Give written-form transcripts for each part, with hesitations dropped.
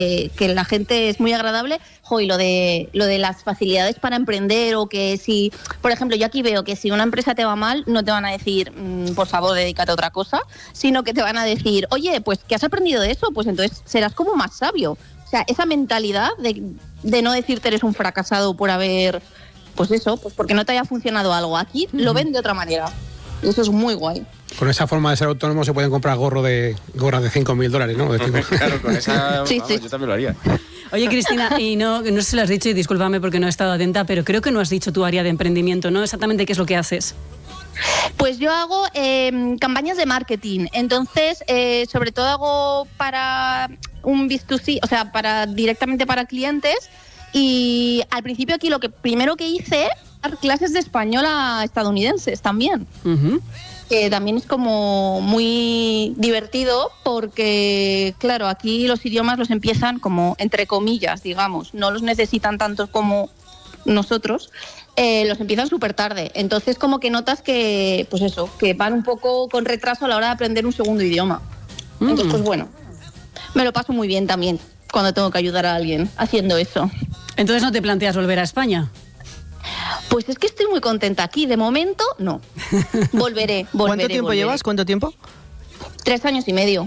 que la gente es muy agradable. Y lo de las facilidades para emprender, o que si, por ejemplo, yo aquí veo que si una empresa te va mal, no te van a decir, por favor, dedícate a otra cosa, sino que te van a decir, oye, pues, ¿qué has aprendido de eso? Pues entonces serás como más sabio. O sea, esa mentalidad de no decirte eres un fracasado por haber, pues eso, pues porque no te haya funcionado algo. Aquí lo ven de otra manera. Y eso es muy guay. Con esa forma de ser autónomo se pueden comprar gorras de $5.000, ¿no? Claro, con esa sí. Yo también lo haría. Oye, Cristina, y no sé si lo has dicho, y discúlpame porque no he estado atenta, pero creo que no has dicho tu área de emprendimiento, ¿no? Exactamente qué es lo que haces. Pues yo hago campañas de marketing. Entonces, sobre todo hago para un B2C, o sea, directamente para clientes. Y al principio aquí lo que primero que hice, dar clases de español a estadounidenses también. Que también es como muy divertido porque, claro, aquí los idiomas los empiezan como entre comillas, digamos, no los necesitan tanto como nosotros, los empiezan súper tarde. Entonces como que notas que, pues eso, que van un poco con retraso a la hora de aprender un segundo idioma. Entonces, pues bueno, me lo paso muy bien también cuando tengo que ayudar a alguien haciendo eso. Entonces, ¿no te planteas volver a España? Pues es que estoy muy contenta aquí. De momento, no. Volveré. ¿Cuánto tiempo llevas? ¿Cuánto tiempo? 3 años y medio.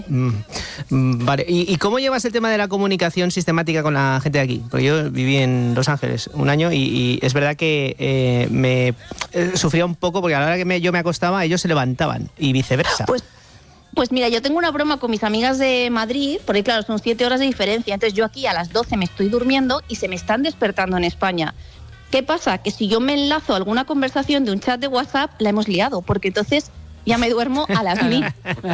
Vale. ¿Y cómo llevas el tema de la comunicación sistemática con la gente de aquí? Porque yo viví en Los Ángeles un año y es verdad que me sufría un poco porque a la hora que yo me acostaba, ellos se levantaban y viceversa. Pues mira, yo tengo una broma con mis amigas de Madrid, porque claro, son 7 horas de diferencia. Entonces yo aquí a las 12 me estoy durmiendo y se me están despertando en España. ¿Qué pasa? Que si yo me enlazo a alguna conversación de un chat de WhatsApp, la hemos liado, porque entonces ya me duermo a las 1000.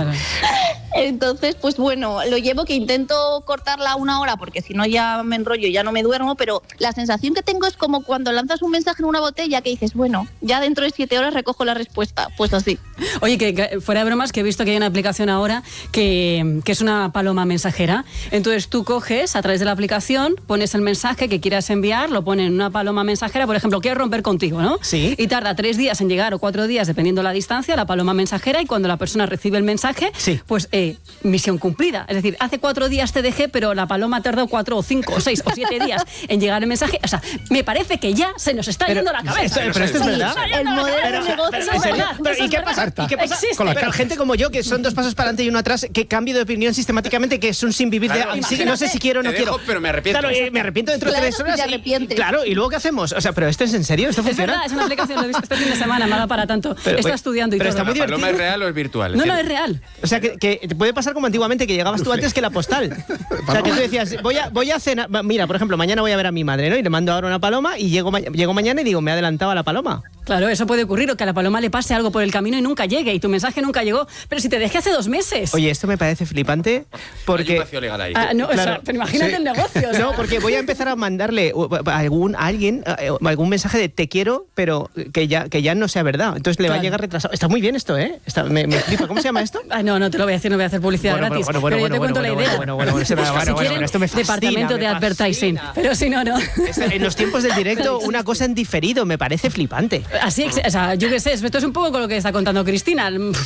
Entonces, pues bueno, lo llevo, que intento cortarla a 1 hora, porque si no ya me enrollo y ya no me duermo, pero la sensación que tengo es como cuando lanzas un mensaje en una botella que dices, bueno, ya dentro de 7 horas recojo la respuesta, pues así. Oye, que fuera de bromas, que he visto que hay una aplicación ahora que es una paloma mensajera. Entonces tú coges a través de la aplicación, pones el mensaje que quieras enviar, lo pones en una paloma mensajera, por ejemplo, quiero romper contigo, ¿no? Sí. Y tarda 3 días en llegar o 4 días, dependiendo la distancia, la paloma mensajera, y cuando la persona recibe el mensaje, sí, pues misión cumplida. Es decir, hace 4 días te dejé, pero la paloma tardó 4 o 5 o 6 o 7 días en llegar el mensaje. O sea, me parece que ya se nos está yendo la cabeza. Pero esto es verdad. El modelo de negocio es verdad. ¿Y qué pasa? Con la gente como yo, que son 2 pasos para adelante y 1 atrás, que cambio de opinión sistemáticamente, que es un sin vivir de... no sé si quiero o no quiero. Pero me arrepiento. Claro, me arrepiento dentro de 3 horas. Te arrepientes. Claro, ¿y luego qué hacemos? O sea, ¿pero esto es en serio? ¿Esto funciona? Es verdad, es una aplicación, lo he visto este fin de semana, me ha dado para tanto. Está estudiando y pero todo. está muy ¿La divertido. paloma es real o es virtual? No, es real. O sea, que te puede pasar como antiguamente, que llegabas tú antes que la postal. O sea, que tú decías, voy a cenar... Mira, por ejemplo, mañana voy a ver a mi madre, ¿no? Y le mando ahora una paloma y llego mañana y digo, me he adelantado a la paloma. Claro, eso puede ocurrir, o que a la paloma le pase algo por el camino y nunca llegue, y tu mensaje nunca llegó. Pero si te dejé hace 2 meses. Oye, esto me parece flipante porque... Hay un vacío legal ahí. No, claro. o sea, pero imagínate el negocio. O sea. No, porque voy a empezar a mandarle a alguien algún mensaje de te quiero, pero que ya no sea verdad. Entonces le va a llegar retrasado. Está muy bien esto, ¿eh? Me flipa. ¿Cómo se llama esto? No te lo voy a decir, no voy a hacer publicidad gratis. Pero yo te cuento la idea. Bueno, esto me fascina. Departamento de advertising. Pero si no. En los tiempos del directo, una cosa en diferido, me parece flipante. Así, o sea, yo qué sé, esto es un poco con lo que está contando Cristina.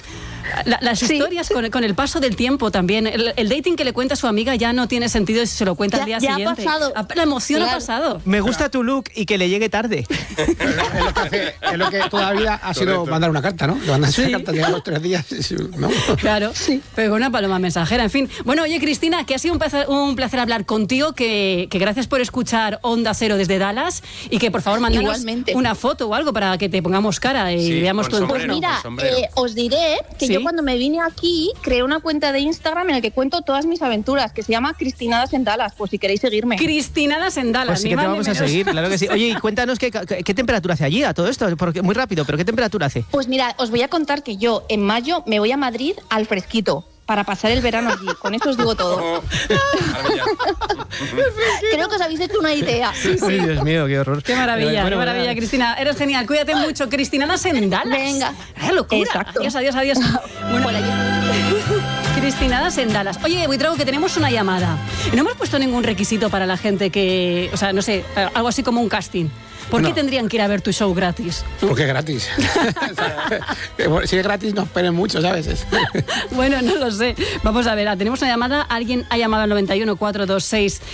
Las historias con el paso del tiempo también. El dating que le cuenta a su amiga ya no tiene sentido si se lo cuenta al día siguiente. Ya ha pasado. La emoción ha pasado. Me gusta tu look y que le llegue tarde. Es lo que toda la vida ha sido mandar una carta, ¿no? Mandas una carta, llegar los 3 días, ¿no? Claro, sí. Pero con una paloma mensajera, en fin. Bueno, oye, Cristina, que ha sido un placer hablar contigo, que gracias por escuchar Onda Cero desde Dallas, y que por favor mandanos una foto o algo para que te pongamos cara y veamos tu entorno. Pues mira, os diré que yo cuando me vine aquí creé una cuenta de Instagram en la que cuento todas mis aventuras, que se llama Cristinadas en Dallas, por si queréis seguirme. Cristinadas en Dallas. Pues sí que te vamos a seguir, claro que sí. Oye, y cuéntanos qué temperatura hace allí a todo esto, porque muy rápido, pero ¿qué temperatura hace? Pues mira, os voy a contar que yo en mayo me voy a Madrid al fresquito para pasar el verano allí. Con esto os digo todo. Creo que os habéis hecho una idea. Ay, Dios mío, qué horror. Qué maravilla, qué maravilla, Cristina. Eres genial. Cuídate mucho. Cristinadas en Dallas. Venga. ¡Qué locura! Exacto. Adiós. Bueno, Cristinadas en Dallas. Oye, Buitrago, que tenemos una llamada. No hemos puesto ningún requisito para la gente que... O sea, no sé, algo así como un casting. ¿Por qué tendrían que ir a ver tu show gratis? Porque es gratis. Si es gratis, no esperen mucho, ¿sabes? Bueno, no lo sé. Vamos a ver, tenemos una llamada. Alguien ha llamado al 91 426